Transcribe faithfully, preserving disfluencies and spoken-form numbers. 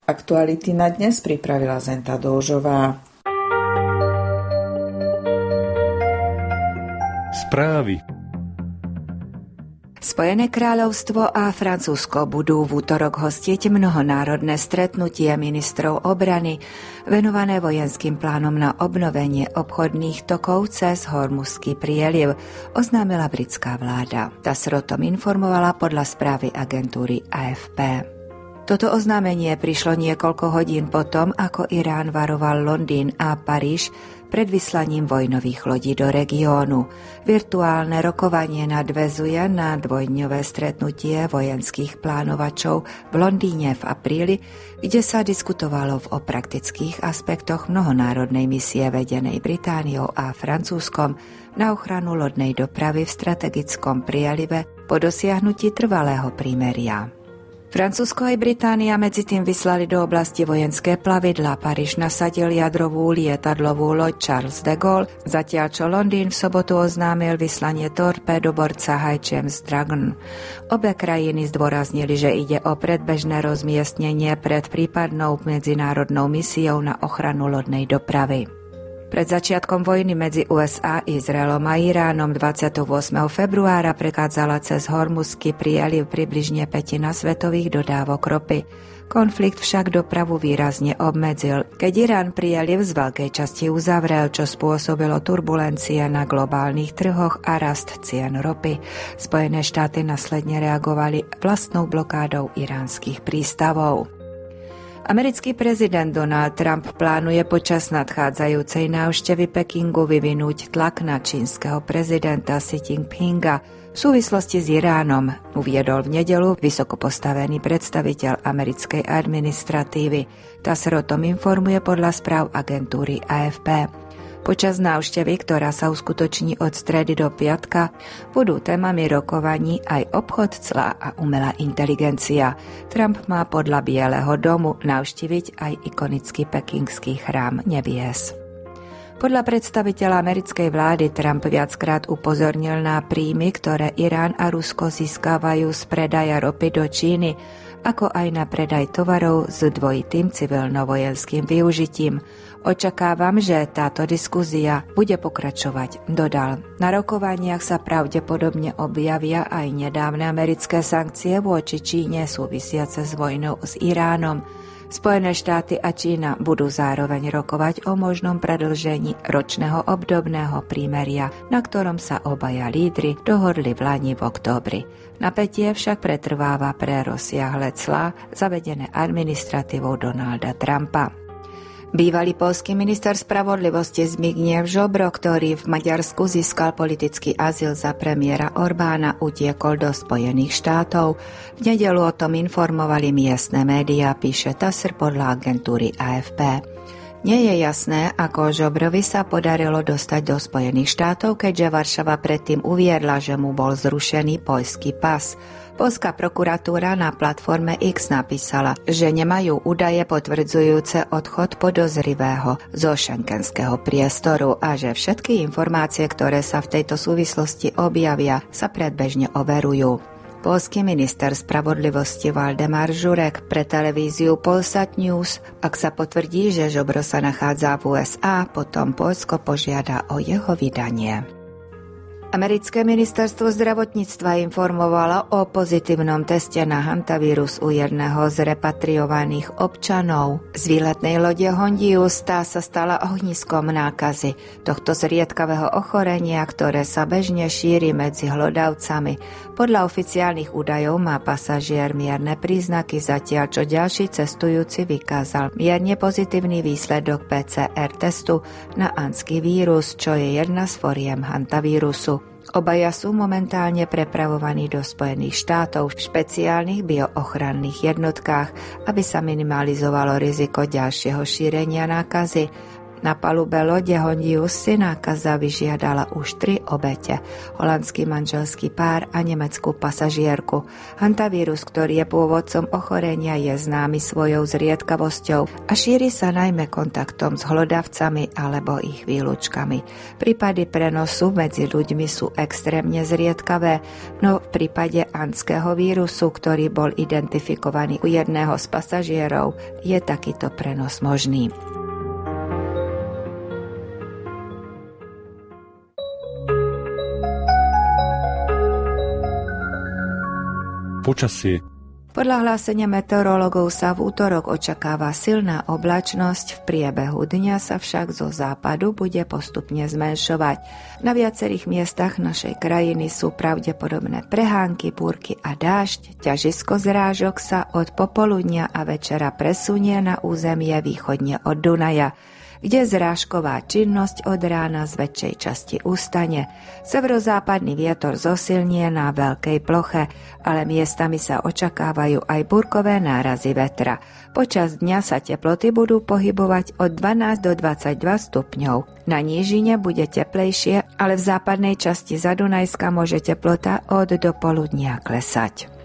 Aktuality na dnes pripravila Zenta Dóžová. Správy. Spojené kráľovstvo a Francúzsko budú v útorok hostiť mnohonárodné stretnutie ministrov obrany venované vojenským plánom na obnovenie obchodných tokov cez Hormuzský prieliv, oznámila britská vláda. TASR o tom informovala podľa správy agentúry á ef pé. Toto oznámenie prišlo niekoľko hodín potom, ako Irán varoval Londýn a Paríž pred vyslaním vojnových lodí do regiónu. Virtuálne rokovanie nadväzuje na dvojdňové stretnutie vojenských plánovačov v Londýne v apríli, kde sa diskutovalo o praktických aspektoch mnohonárodnej misie vedenej Britániou a Francúzskom na ochranu lodnej dopravy v strategickom prielive po dosiahnutí trvalého prímeria. Francúzsko aj Británia medzi tým vyslali do oblasti vojenské plavidlá. Paríž nasadil jadrovú lietadlovú loď Charles de Gaulle, zatiaľ čo Londýn v sobotu oznámil vyslanie torpédoborca High James Dragon. Obe krajiny zdôraznili, že ide o predbežné rozmiestnenie pred prípadnou medzinárodnou misiou na ochranu lodnej dopravy. Pred začiatkom vojny medzi ú es á, Izraelom a Iránom dvadsiateho ôsmeho februára prechádzala cez Hormuzský prieliv približne pätina svetových dodávok ropy. Konflikt však dopravu výrazne obmedzil, keď Irán prieliv z veľkej časti uzavrel, čo spôsobilo turbulencie na globálnych trhoch a rast cien ropy. Spojené štáty následne reagovali vlastnou blokádou iránskych prístavov. Americký prezident Donald Trump plánuje počas nadchádzajúcej návštevy Pekingu vyvinúť tlak na čínskeho prezidenta Xi Jinpinga v súvislosti s Iránom, uviedol v nedeľu vysoko postavený predstaviteľ americkej administratívy. TASR o tom informuje podľa správ agentúry á ef pé. Počas návštevy, ktorá sa uskutoční od stredy do piatka, budú témami rokovaní aj obchod, clá a umelá inteligencia. Trump má podľa Bieleho domu navštíviť aj ikonický pekingský chrám nebies. Podľa predstaviteľa americkej vlády Trump viackrát upozornil na príjmy, ktoré Irán a Rusko získavajú z predaja ropy do Číny, ako aj na predaj tovarov s dvojitým civilno-vojenským využitím. Očakávam, že táto diskuzia bude pokračovať, dodal. Na rokovaniach sa pravdepodobne objavia aj nedávne americké sankcie voči Číne súvisiace s vojnou s Iránom. Spojené štáty a Čína budú zároveň rokovať o možnom predĺžení ročného obdobného prímeria, na ktorom sa obaja lídri dohodli v lani v októbri. Napätie však pretrváva pre rozsiahle clá zavedené administratívou Donalda Trumpa. Bývalý poľský minister spravodlivosti Zbigniew Ziobro, ktorý v Maďarsku získal politický azyl za premiéra Orbána, utiekol do Spojených štátov. V nedeľu o tom informovali miestne médiá, píše TASR podľa agentúry á ef pé. Nie je jasné, ako Ziobrovi sa podarilo dostať do Spojených štátov, keďže Varšava predtým uviedla, že mu bol zrušený poľský pas. Poľská prokuratúra na platforme X napísala, že nemajú údaje potvrdzujúce odchod podozrivého zo schengenského priestoru a že všetky informácie, ktoré sa v tejto súvislosti objavia, sa predbežne overujú. Poľský minister spravodlivosti Valdemar Žurek pre televíziu Polsat News: ak sa potvrdí, že Ziobro sa nachádza v ú es á, potom Poľsko požiada o jeho vydanie. Americké ministerstvo zdravotníctva informovalo o pozitívnom teste na hantavírus u jedného z repatriovaných občanov. Z výletnej lode Hondius tá sa stala ohniskom nákazy tohto zriedkavého ochorenia, ktoré sa bežne šíri medzi hlodavcami. Podľa oficiálnych údajov má pasažier mierne príznaky, zatiaľ čo ďalší cestujúci vykázal mierne pozitívny výsledok pé cé er testu na anský vírus, čo je jedna z foriem hantavírusu. Obaja sú momentálne prepravovaní do Spojených štátov v špeciálnych bioochranných jednotkách, aby sa minimalizovalo riziko ďalšieho šírenia nákazy. Na palube lode Hondius si nákaza vyžiadala už tri obete. Holandský manželský pár a nemeckú pasažierku. Hantavírus, ktorý je pôvodcom ochorenia, je známy svojou zriedkavosťou a šíri sa najmä kontaktom s hlodavcami alebo ich výlučkami. Prípady prenosu medzi ľuďmi sú extrémne zriedkavé, no v prípade andského vírusu, ktorý bol identifikovaný u jedného z pasažierov, je takýto prenos možný. Počasie. Podľa hlásenia meteorológov sa v útorok očakáva silná oblačnosť, v priebehu dňa sa však zo západu bude postupne zmenšovať. Na viacerých miestach našej krajiny sú pravdepodobné prehánky, búrky a dážď. Ťažisko zrážok sa od popoludnia a večera presunie na územie východne od Dunaja, kde zrážková činnosť od rána z väčšej časti ustane. Severozápadný vietor zosilnie na veľkej ploche, ale miestami sa očakávajú aj búrkové nárazy vetra. Počas dňa sa teploty budú pohybovať od dvanásť do dvadsaťdva stupňov. Na nížine bude teplejšie, ale v západnej časti Zadunajska môže teplota od do poludnia klesať.